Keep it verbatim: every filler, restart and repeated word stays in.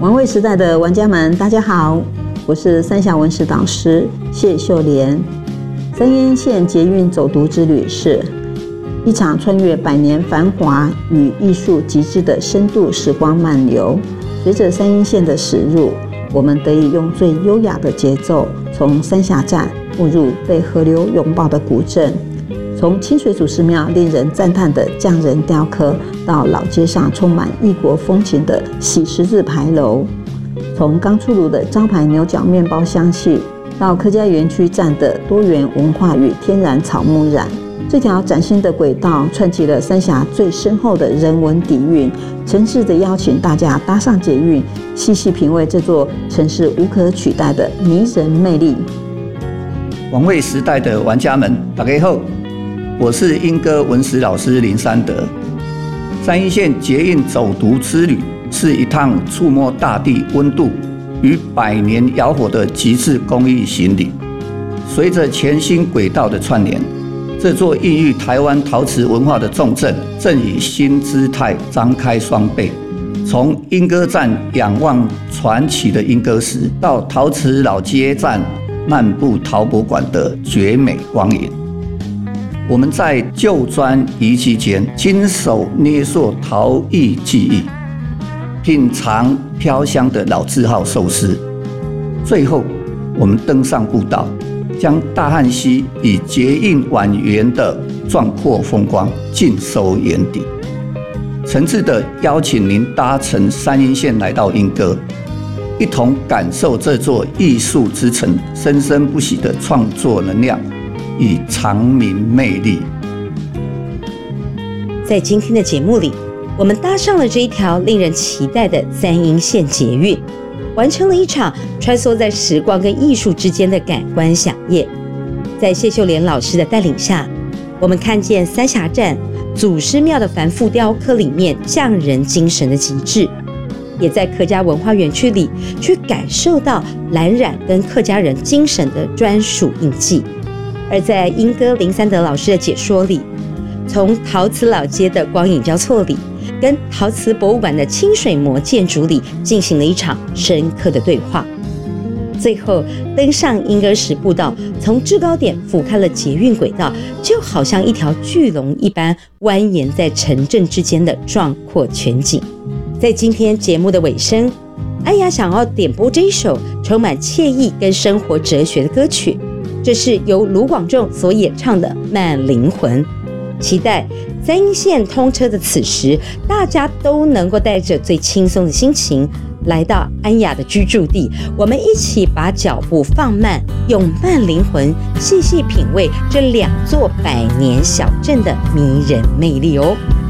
玩味时代的玩家们，大家好，我是三峡文史导师谢秀莲。三鶯线捷运走读之旅是一场穿越百年繁华与艺术极致的深度时光漫游。随着三鶯线的驶入，我们得以用最优雅的节奏，从三峡站步入被河流拥抱的古镇，从清水祖师庙令人赞叹的匠人雕刻，到老街上充满异国风情的洗十字牌楼，从刚出炉的招牌牛角面包香气，到客家园区站的多元文化与天然草木染。这条崭新的轨道串起了三峡最深厚的人文底蕴，诚挚地邀请大家搭上捷运，细细品味这座城市无可取代的迷人魅力。 玩味时代的玩家们，大家好，我是英歌文史老师林三德。三鶯线捷运走读之旅是一趟触摸大地温度与百年窑火的极致工艺行礼。随着全新轨道的串联，这座孕育台湾陶瓷文化的重镇正以新姿态张开双臂。从莺歌站仰望传奇的莺歌石，到陶瓷老街站漫步陶博馆的绝美光影，我们在旧砖遗迹间亲手捏塑陶艺技艺，品尝飘香的老字号寿司。最后，我们登上步道，将大汉溪以捷运蜿蜒的壮阔风光尽收眼底，诚挚地邀请您搭乘三鶯线来到莺歌，一同感受这座艺术之城生生不息的创作能量与长明魅力。 在今天的节目里，我们搭上了这一条令人期待的三鶯线捷运，完成了一场穿梭在时光跟艺术之间的感官飨宴。在谢秀莲老师的带领下，我们看见三峡站祖师庙的繁复雕刻里面匠人精神的极致，也在客家文化园区里去感受到蓝染跟客家人精神的专属印记。而在英歌林三德老师的解说里，从陶瓷老街的光影交错里，跟陶瓷博物馆的清水模建筑里进行了一场深刻的对话。最后登上莺歌石步道，从制高点俯瞰了捷运轨道，就好像一条巨龙一般蜿蜒在城镇之间的壮阔全景。在今天节目的尾声，安雅想要点播这一首充满惬意跟生活哲学的歌曲，这是由卢广仲所演唱的《慢灵魂》。期待三鶯线通车的此时，大家都能够带着最轻松的心情来到安雅的居住地，我们一起把脚步放慢，用慢灵魂细细品味这两座百年小镇的迷人魅力哦。